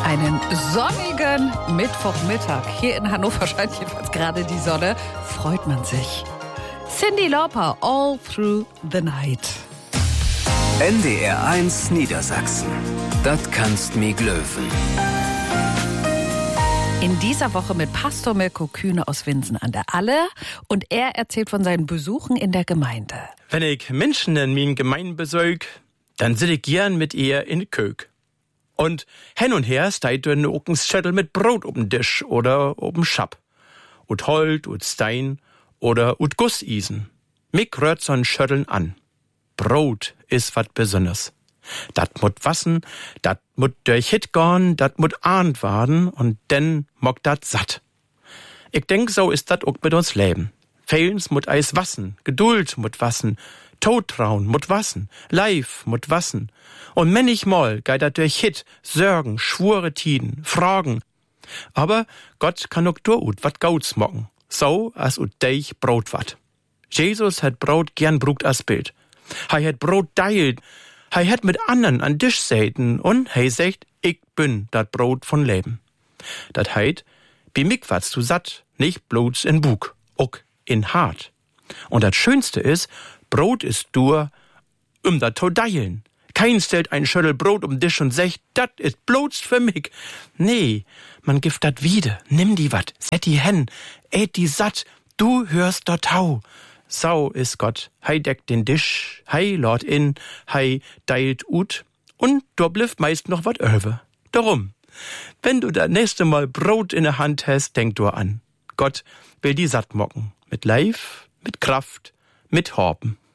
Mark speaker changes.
Speaker 1: Einen sonnigen Mittwochmittag. Hier in Hannover scheint jedenfalls gerade die Sonne. Freut man sich. Cyndi Lauper, All Through the Night.
Speaker 2: NDR 1 Niedersachsen. Das kannst mi glöwen.
Speaker 1: In dieser Woche mit Pastor Mirko Kühne aus Winsen an der Aller. Und er erzählt von seinen Besuchen in der Gemeinde.
Speaker 3: Wenn ich Menschen in min Gemeinde besög, dann sit ich gern mit ihr in Kök. Und hin und her steit du auch ein Schüttel mit Brot ob'n Tisch oder ob'n Schab. Ut Holt, ut Stein oder ut Gussisen. Mich rührt so'n Schütteln an. Brot is wat Besonders. Dat mut wassen, dat mut durch Hit gorn, dat mut ahnt warden und denn mock dat satt. Ich denk, so ist dat auch mit uns Leben. Fehlens mut eis wassen, Geduld mut wassen, Todtrauen mut wassen, Leif mut wassen. Und manchmal geht dat durch Hit, Sorgen, schwure Tiden, Fragen. Aber Gott kann auch ut wat Gauts mocken, so as ut deich Brot wat. Jesus hat Brot gern brugt as Bild. Hei hat Brot deilt, hei hat mit anderen an Tisch säten und hei sagt, ich bin dat Brot von Leben. Dat heit, bi mich watst du satt, nicht bloß in Bug, ook in hart. Und dat Schönste is, Brot ist dur, dat to deilen. Kein stellt ein Schüttel Brot Tisch und sagt, dat ist bloß für mich. Nee, man gibt dat wieder, nimm die wat, set die hen, ät die satt, du hörst dort tau. Sau is Gott, hei deckt den Tisch, hei lord in, hei deilt ut und do blifft meist noch wat öwe. Darum, wenn du das nächste Mal Brot in der Hand hast, denk du an. Gott will die satt mocken, mit Leif, mit Kraft, mit Horben.